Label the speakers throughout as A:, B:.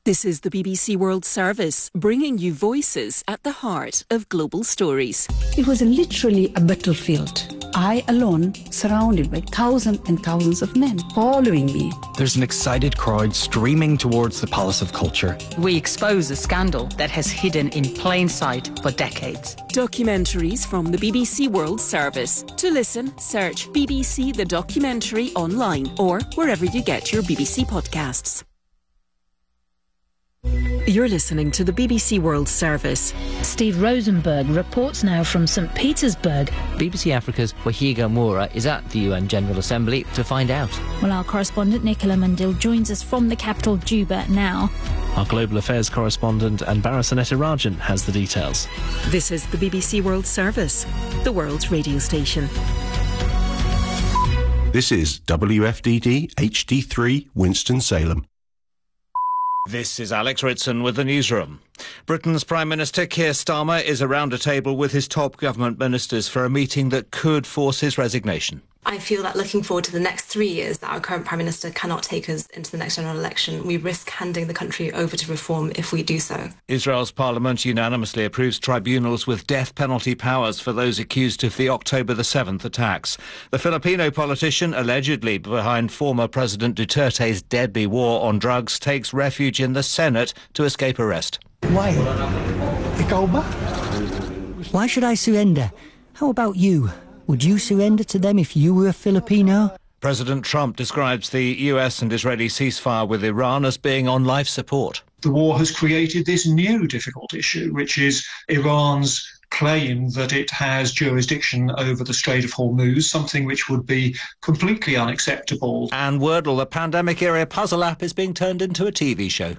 A: This is the BBC World Service, bringing you voices at the heart of global stories.
B: It was literally a battlefield. I alone, surrounded by thousands and thousands of men following me.
C: There's an excited crowd streaming towards the Palace of Culture.
D: We expose a scandal that has hidden in plain sight for decades.
A: Documentaries from the BBC World Service. To listen, search BBC The Documentary online or wherever you get your BBC podcasts. You're listening to the BBC World Service.
E: Steve Rosenberg reports now from St Petersburg.
F: BBC Africa's Wahiga Moura is at the UN General Assembly to find out.
E: Well, our correspondent Nicola Mundil joins us from the capital, Juba, now.
G: Our global affairs correspondent Anbara Sanetirajan has the details.
A: This is the BBC World Service, the world's radio station.
H: This is WFDD HD3 Winston-Salem.
I: This is Alex Ritson with the newsroom. Britain's Prime Minister Keir Starmer is around a table with his top government ministers for a meeting that could force his resignation.
J: I feel that looking forward to the next 3 years that our current Prime Minister cannot take us into the next general election. We risk handing the country over to reform if we do so.
I: Israel's parliament unanimously approves tribunals with death penalty powers for those accused of the October the 7th attacks. The Filipino politician, allegedly behind former President Duterte's deadly war on drugs, takes refuge in the Senate to escape arrest.
K: Why? Ikaw ba?
L: Why should I surrender? How about you? Would you surrender to them if you were a Filipino?
I: President Trump describes the US and Israeli ceasefire with Iran as being on life support.
M: The war has created this new difficult issue, which is Iran's claim that it has jurisdiction over the Strait of Hormuz, something which would be completely unacceptable.
I: And Wordle, the pandemic-era puzzle app, is being turned into a TV show.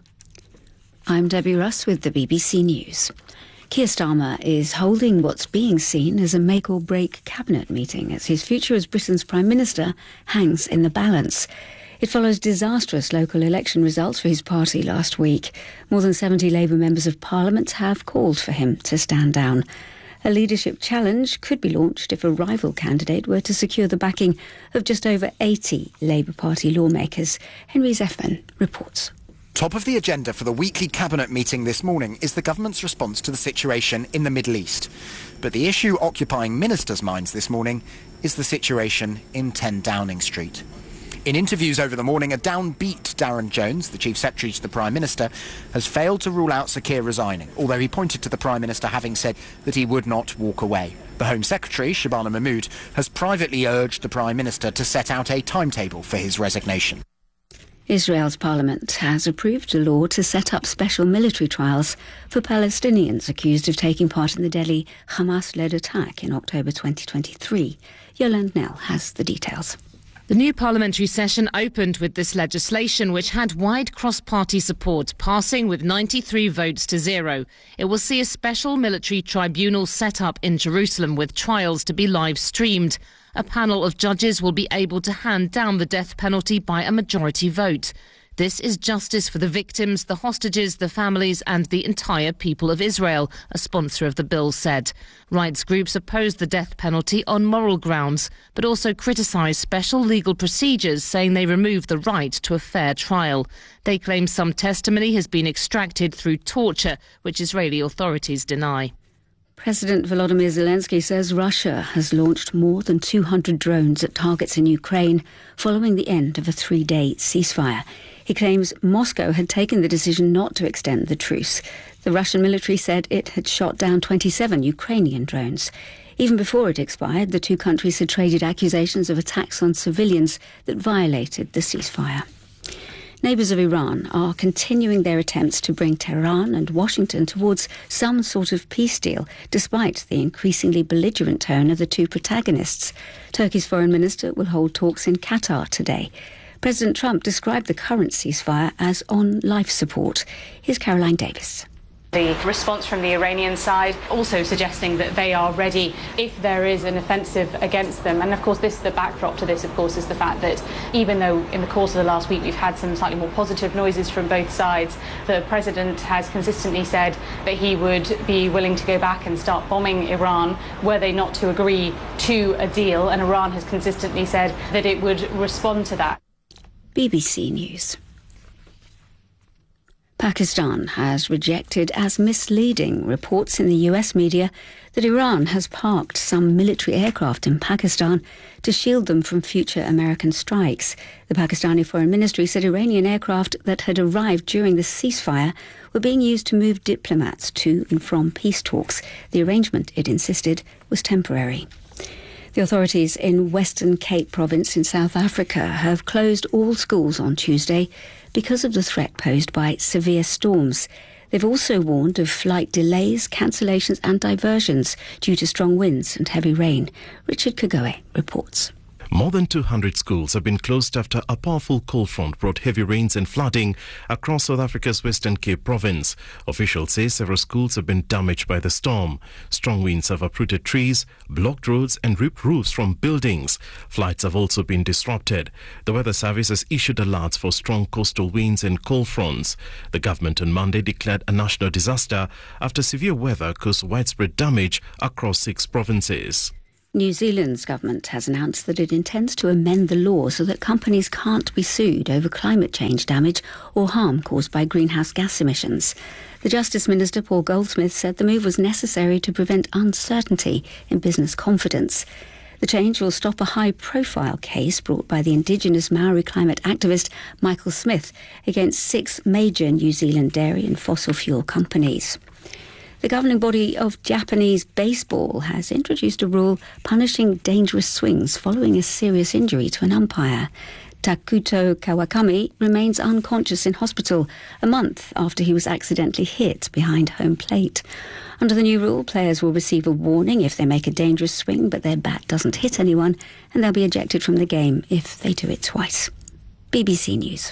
N: I'm Debbie Russ with the BBC News. Keir Starmer is holding what's being seen as a make-or-break cabinet meeting as his future as Britain's Prime Minister hangs in the balance. It follows disastrous local election results for his party last week. More than 70 Labour members of Parliament have called for him to stand down. A leadership challenge could be launched if a rival candidate were to secure the backing of just over 80 Labour Party lawmakers. Henry Zeffman reports.
O: Top of the agenda for the weekly cabinet meeting this morning is the government's response to the situation in the Middle East. But the issue occupying ministers' minds this morning is the situation in 10 Downing Street. In interviews over the morning, a downbeat Darren Jones, the Chief Secretary to the Prime Minister, has failed to rule out Sir Keir resigning, although he pointed to the Prime Minister having said that he would not walk away. The Home Secretary, Shabana Mahmood, has privately urged the Prime Minister to set out a timetable for his resignation.
N: Israel's parliament has approved a law to set up special military trials for Palestinians accused of taking part in the Delhi Hamas-led attack in October 2023. Yolande Nell has the details.
P: The new parliamentary session opened with this legislation, which had wide cross-party support, passing with 93 votes to 0. It will see a special military tribunal set up in Jerusalem with trials to be live-streamed. A panel of judges will be able to hand down the death penalty by a majority vote. This is justice for the victims, the hostages, the families and the entire people of Israel, a sponsor of the bill said. Rights groups opposed the death penalty on moral grounds, but also criticised special legal procedures, saying they remove the right to a fair trial. They claim some testimony has been extracted through torture, which Israeli authorities deny.
N: President Volodymyr Zelensky says Russia has launched more than 200 drones at targets in Ukraine following the end of a 3-day ceasefire. He claims Moscow had taken the decision not to extend the truce. The Russian military said it had shot down 27 Ukrainian drones. Even before it expired, the two countries had traded accusations of attacks on civilians that violated the ceasefire. Neighbours of Iran are continuing their attempts to bring Tehran and Washington towards some sort of peace deal, despite the increasingly belligerent tone of the two protagonists. Turkey's foreign minister will hold talks in Qatar today. President Trump described the current ceasefire as on life support. Here's Caroline Davis.
Q: The response from the Iranian side also suggesting that they are ready if there is an offensive against them. And of course, the backdrop to this, of course, is the fact that even though in the course of the last week we've had some slightly more positive noises from both sides, the president has consistently said that he would be willing to go back and start bombing Iran were they not to agree to a deal. And Iran has consistently said that it would respond to that.
N: BBC News. Pakistan has rejected as misleading reports in the US media that Iran has parked some military aircraft in Pakistan to shield them from future American strikes. The Pakistani Foreign Ministry said Iranian aircraft that had arrived during the ceasefire were being used to move diplomats to and from peace talks. The arrangement, it insisted, was temporary. The authorities in Western Cape Province in South Africa have closed all schools on Tuesday because of the threat posed by severe storms. They've also warned of flight delays, cancellations and diversions due to strong winds and heavy rain. Richard Kagoe reports.
R: More than 200 schools have been closed after a powerful cold front brought heavy rains and flooding across South Africa's Western Cape Province. Officials say several schools have been damaged by the storm. Strong winds have uprooted trees, blocked roads and ripped roofs from buildings. Flights have also been disrupted. The Weather Service has issued alerts for strong coastal winds and cold fronts. The government on Monday declared a national disaster after severe weather caused widespread damage across 6 provinces.
N: New Zealand's government has announced that it intends to amend the law so that companies can't be sued over climate change damage or harm caused by greenhouse gas emissions. The Justice Minister, Paul Goldsmith, said the move was necessary to prevent uncertainty in business confidence. The change will stop a high-profile case brought by the Indigenous Maori climate activist Michael Smith against 6 major New Zealand dairy and fossil fuel companies. The governing body of Japanese baseball has introduced a rule punishing dangerous swings following a serious injury to an umpire. Takuto Kawakami remains unconscious in hospital a month after he was accidentally hit behind home plate. Under the new rule, players will receive a warning if they make a dangerous swing but their bat doesn't hit anyone, and they'll be ejected from the game if they do it twice. BBC News.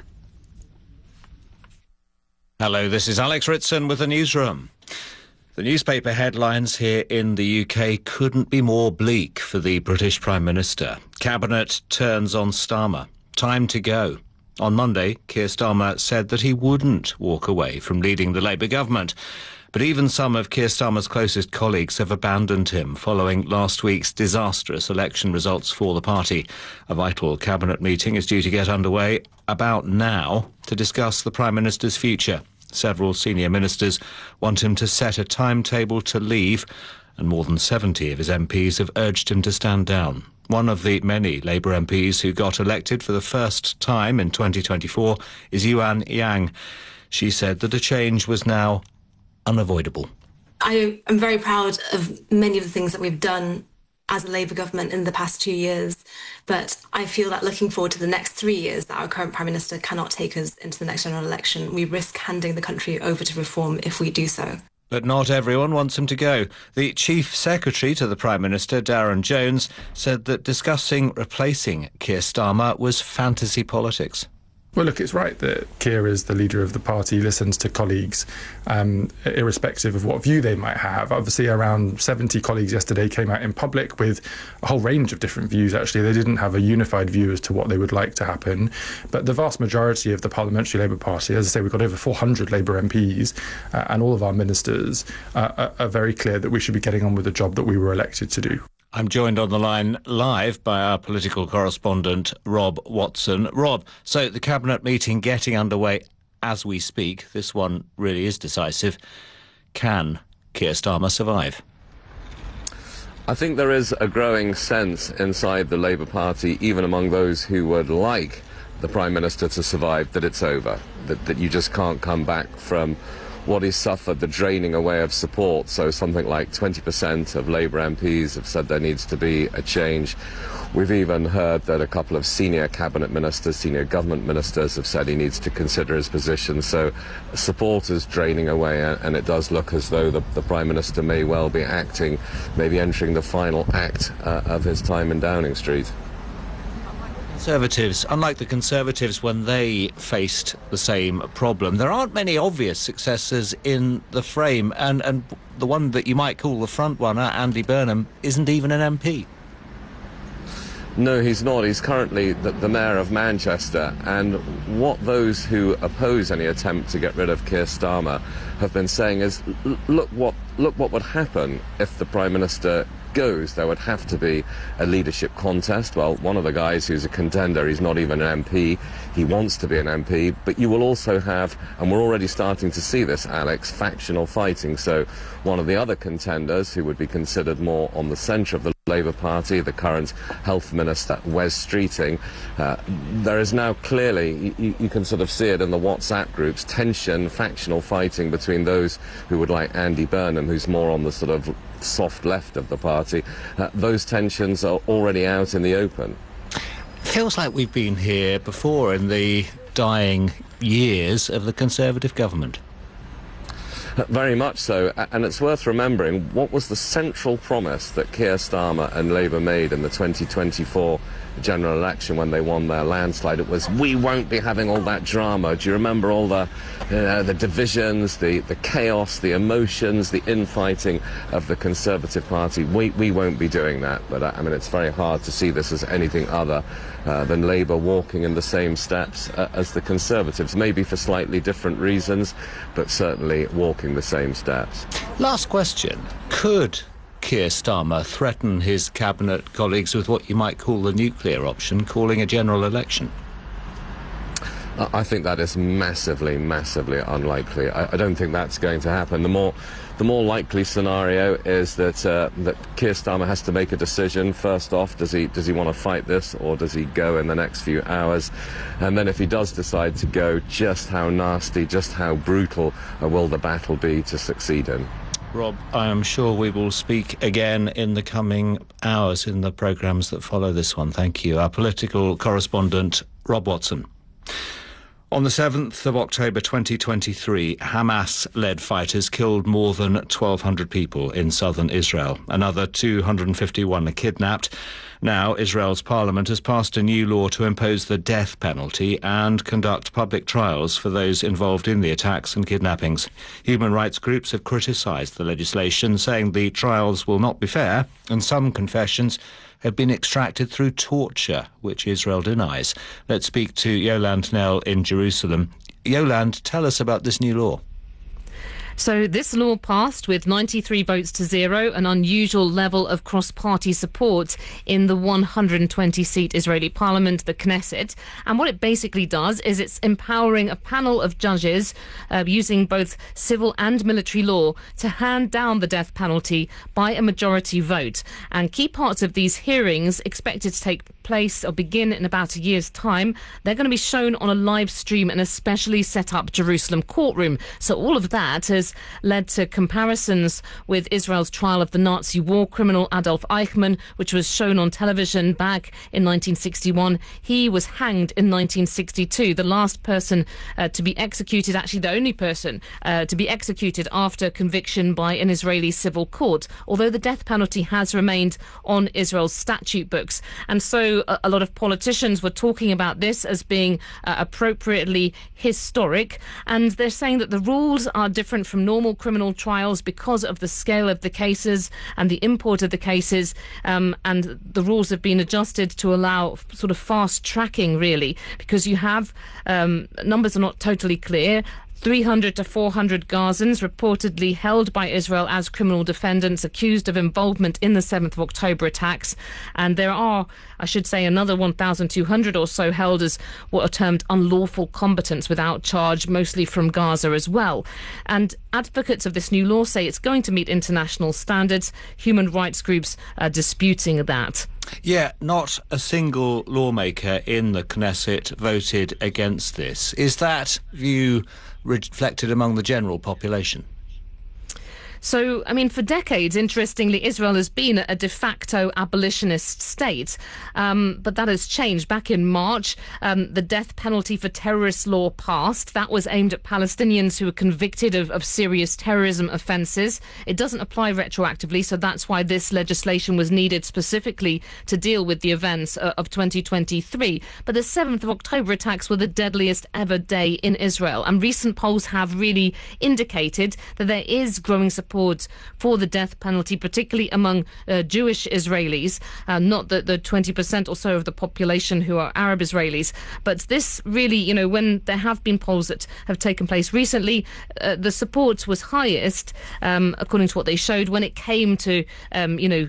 I: Hello, this is Alex Ritson with the newsroom. The newspaper headlines here in the UK couldn't be more bleak for the British Prime Minister. Cabinet turns on Starmer. Time to go. On Monday, Keir Starmer said that he wouldn't walk away from leading the Labour government. But even some of Keir Starmer's closest colleagues have abandoned him following last week's disastrous election results for the party. A vital cabinet meeting is due to get underway about now to discuss the Prime Minister's future. Several senior ministers want him to set a timetable to leave, and more than 70 of his MPs have urged him to stand down. One of the many Labour MPs who got elected for the first time in 2024 is Yuan Yang. She said that a change was now unavoidable.
J: I am very proud of many of the things that we've done as a Labour government in the past 2 years, but I feel that looking forward to the next 3 years that our current Prime Minister cannot take us into the next general election. We risk handing the country over to reform if we do so.
I: But not everyone wants him to go. The Chief Secretary to the Prime Minister, Darren Jones, said that discussing replacing Keir Starmer was fantasy politics.
S: Well, look, it's right that Keir is the leader of the party, listens to colleagues, irrespective of what view they might have. Obviously, around 70 colleagues yesterday came out in public with a whole range of different views, actually. They didn't have a unified view as to what they would like to happen. But the vast majority of the Parliamentary Labour Party, as I say, we've got over 400 Labour MPs, and all of our ministers are very clear that we should be getting on with the job that we were elected to do.
I: I'm joined on the line live by our political correspondent, Rob Watson. Rob, so the Cabinet meeting getting underway as we speak. This one really is decisive. Can Keir Starmer survive?
T: I think there is a growing sense inside the Labour Party, even among those who would like the Prime Minister to survive, that it's over, that you just can't come back from what he's suffered, the draining away of support. So something like 20% of Labour MPs have said there needs to be a change. We've even heard that a couple of senior cabinet ministers, senior government ministers have said he needs to consider his position. So support is draining away, and it does look as though the Prime Minister may well be acting, maybe entering the final act of his time in Downing Street.
I: Conservatives, unlike the Conservatives when they faced the same problem, there aren't many obvious successors in the frame, and the one that you might call the front runner, Andy Burnham, isn't even an MP.
T: No, he's not. He's currently the Mayor of Manchester, and what those who oppose any attempt to get rid of Keir Starmer have been saying is, look what would happen if the Prime Minister goes, there would have to be a leadership contest. Well, one of the guys who's a contender, he's not even an MP. He wants to be an MP, but you will also have, and we're already starting to see this, Alex, factional fighting. So one of the other contenders, who would be considered more on the centre of the Labour Party, the current Health Minister, Wes Streeting, there is now clearly, you can sort of see it in the WhatsApp groups, tension, factional fighting between those who would like Andy Burnham, who's more on the sort of soft left of the party. Those tensions are already out in the open.
I: Feels like we've been here before in the dying years of the Conservative government.
T: Very much so, and it's worth remembering what was the central promise that Keir Starmer and Labour made in the 2024 general election when they won their landslide. It was, we won't be having all that drama. Do you remember all the divisions, the chaos, the emotions, the infighting of the Conservative Party? We won't be doing that. But I mean, it's very hard to see this as anything other than Labour walking in the same steps as the Conservatives, maybe for slightly different reasons, but certainly walking the same steps.
I: Last question. Could Keir Starmer threaten his cabinet colleagues with what you might call the nuclear option, calling a general election?
T: I think that is massively, massively unlikely. I don't think that's going to happen. The more likely scenario is that that Keir Starmer has to make a decision. First off, does he want to fight this, or does he go in the next few hours? And then if he does decide to go, just how nasty, just how brutal will the battle be to succeed in?
I: Rob, I am sure we will speak again in the coming hours in the programmes that follow this one. Thank you. Our political correspondent, Rob Watson. On the 7th of October 2023, Hamas-led fighters killed more than 1,200 people in southern Israel. Another 251 are kidnapped. Now, Israel's parliament has passed a new law to impose the death penalty and conduct public trials for those involved in the attacks and kidnappings. Human rights groups have criticised the legislation, saying the trials will not be fair, and some confessions have been extracted through torture, which Israel denies. Let's speak to Yolande Knell in Jerusalem. Yolande, tell us about this new law.
P: So this law passed with 93 votes to 0, an unusual level of cross-party support in the 120-seat Israeli parliament, the Knesset. And what it basically does is it's empowering a panel of judges using both civil and military law to hand down the death penalty by a majority vote. And key parts of these hearings, expected to take place or begin in about a year's time, they're going to be shown on a live stream in a specially set up Jerusalem courtroom. So all of that has led to comparisons with Israel's trial of the Nazi war criminal Adolf Eichmann, which was shown on television back in 1961. He was hanged in 1962, the last person to be executed, actually the only person to be executed after conviction by an Israeli civil court, although the death penalty has remained on Israel's statute books. And so a lot of politicians were talking about this as being appropriately historic, and they're saying that the rules are different from normal criminal trials because of the scale of the cases and the import of the cases, and the rules have been adjusted to allow sort of fast tracking, really, because you have numbers are not totally clear. 300 to 400 Gazans reportedly held by Israel as criminal defendants accused of involvement in the 7th of October attacks. And there are, I should say, another 1,200 or so held as what are termed unlawful combatants without charge, mostly from Gaza as well. And advocates of this new law say it's going to meet international standards. Human rights groups are disputing that.
I: Yeah, not a single lawmaker in the Knesset voted against this. Is that view reflected among the general population?
P: So, I mean, for decades, interestingly, Israel has been a de facto abolitionist state, but that has changed. Back in March, the death penalty for terrorist law passed. That was aimed at Palestinians who were convicted of serious terrorism offences. It doesn't apply retroactively, so that's why this legislation was needed specifically to deal with the events of 2023. But the 7th of October attacks were the deadliest ever day in Israel, and recent polls have really indicated that there is growing support for the death penalty, particularly among Jewish Israelis, not the 20% or so of the population who are Arab Israelis. But this really, you know, when there have been polls that have taken place recently, the support was highest, according to what they showed, when it came to,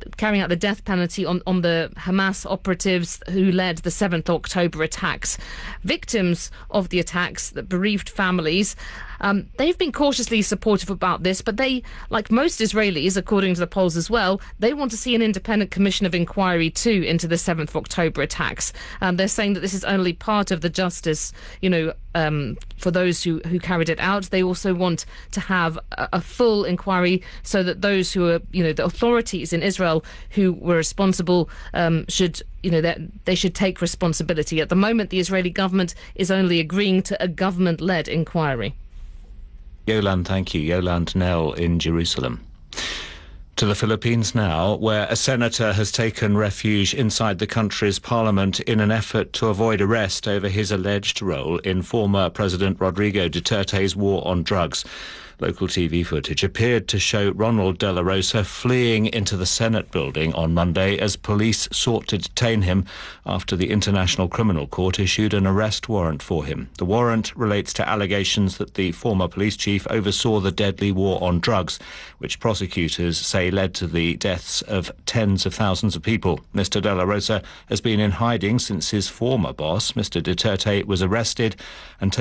P: carrying out the death penalty on the Hamas operatives who led the 7th October attacks. Victims of the attacks, the bereaved families, they've been cautiously supportive about this, but they, like most Israelis, according to the polls as well, they want to see an independent commission of inquiry too into the 7th October attacks. They're saying that this is only part of the justice, for those who carried it out. They also want to have a full inquiry so that those who are, the authorities in Israel who were responsible should, they should take responsibility. At the moment, the Israeli government is only agreeing to a government-led inquiry.
I: Yolande, thank you. Yolande Knell in Jerusalem. To the Philippines now, where a senator has taken refuge inside the country's parliament in an effort to avoid arrest over his alleged role in former President Rodrigo Duterte's war on drugs. Local TV footage appeared to show Ronald De La Rosa fleeing into the Senate building on Monday as police sought to detain him after the International Criminal Court issued an arrest warrant for him. The warrant relates to allegations that the former police chief oversaw the deadly war on drugs, which prosecutors say led to the deaths of tens of thousands of people. Mr. De La Rosa has been in hiding since his former boss, Mr. Duterte, was arrested and